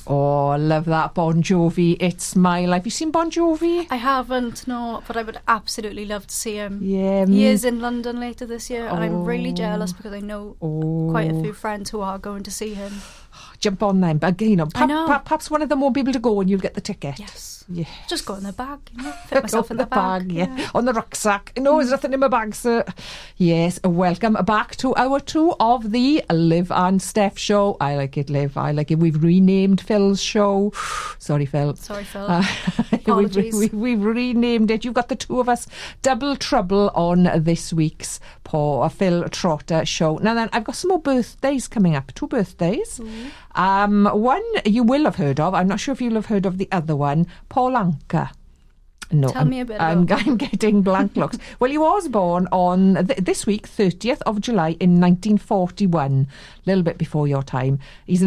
Oh, I love that. Bon Jovi, It's My Life. You seen Bon Jovi? I haven't, no, but I would absolutely love to see him. Yeah. He is in London later this year, and I'm really jealous because I know quite a few friends who are going to see him. Jump on them, but I know. Perhaps one of them won't be able to go and you'll get the ticket. Yes. Yeah. Just go in the bag, fit myself in the bag. Yeah. On the rucksack. No, there's nothing in my bag, sir. Yes, welcome back to hour 2 of the Liv and Steph show. I like it, Liv. I like it. We've renamed Phil's show. Sorry, Phil. Apologies. We've renamed it. You've got the two of us. Double trouble on this week's Phil Trotter show. Now then, I've got some more birthdays coming up. 2 birthdays. One you will have heard of. I'm not sure if you'll have heard of the other one. Paul Anka. No, Tell me a bit I'm about getting blank looks. Well, he was born on this week, 30th of July in 1941, a little bit before your time. He's an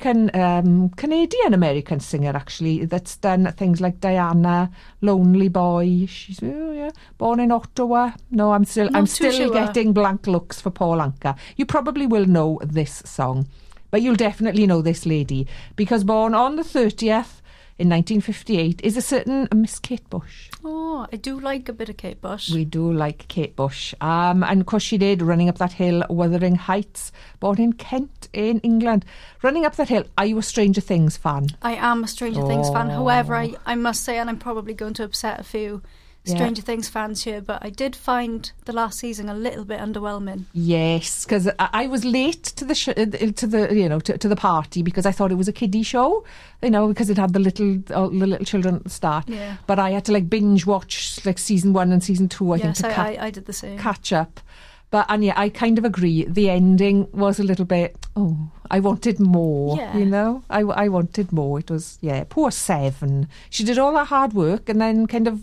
Canadian-American singer, actually, that's done things like Diana, Lonely Boy. She's born in Ottawa. No, I'm still getting blank looks for Paul Anka. You probably will know this song, but you'll definitely know this lady, because born on the 30th, in 1958 is a certain Miss Kate Bush. Oh, I do like a bit of Kate Bush. We do like Kate Bush. And of course she did Running Up That Hill, Wuthering Heights, born in Kent in England. Running Up That Hill, are you a Stranger Things fan? I am a Stranger Things fan. However, I must say, and I'm probably going to upset a few Stranger Things fans here, but I did find the last season a little bit underwhelming. Yes, because I was late to the party because I thought it was a kiddie show, because it had the little children at the start. Yeah. But I had to binge watch season 1 and season 2. I think I did the same. Catch up. But I kind of agree. The ending was a little bit. I wanted more. Yeah. I wanted more. It was poor Seven. She did all that hard work and then kind of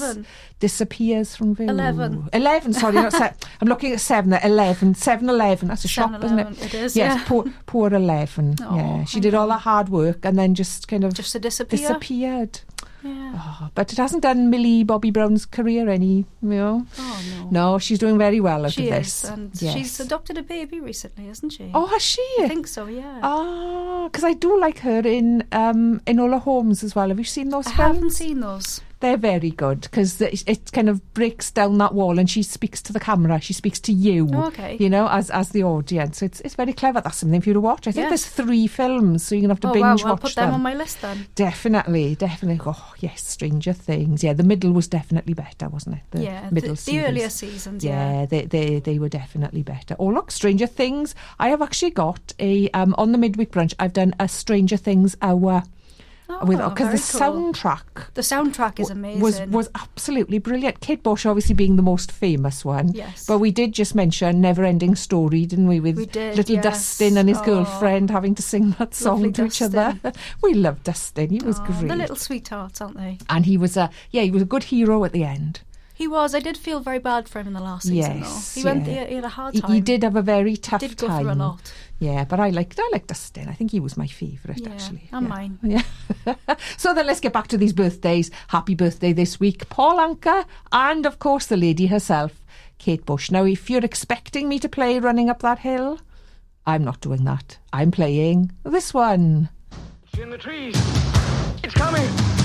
disappears from view. 11. Sorry, not 7. I'm looking at 7. 11. 7-Eleven. That's a shop, isn't it? It is. Yes. Poor 11. She did all that hard work and then just kind of disappeared. Yeah. But it hasn't done Millie Bobby Brown's career any, Oh, no. No, she's doing very well out of this. this. And she's adopted a baby recently, hasn't she? Oh, has she? I think so, yeah. Because I do like her in Enola Holmes as well. Have you seen those films? I haven't seen those. They're very good because it kind of breaks down that wall and she speaks to the camera. She speaks to you, as the audience. It's very clever. That's something for you to watch. I think there's 3 films, so you're going to have to binge watch them. I'll put them on my list then. Definitely. Oh, yes, Stranger Things. Yeah, the middle was definitely better, wasn't it? The earlier seasons, yeah. They were definitely better. Oh, look, Stranger Things. I have actually got on the midweek brunch, I've done a Stranger Things hour. Because the soundtrack is amazing. Was absolutely brilliant. Kate Bush obviously being the most famous one. Yes. But we did just mention Never Ending Story, didn't we? With little Dustin and his girlfriend having to sing that song to each other. We loved Dustin. He was great. The little sweethearts, aren't they? And he was a good hero at the end. He was. I did feel very bad for him in the last season, though. He had a hard time. He did have a very tough time. He did go through a lot. Yeah, but I liked Dustin. I think he was my favourite, actually. And mine. Yeah. So then let's get back to these birthdays. Happy birthday this week, Paul Anka, and of course the lady herself, Kate Bush. Now, if you're expecting me to play Running Up That Hill, I'm not doing that. I'm playing this one. In the trees. It's coming.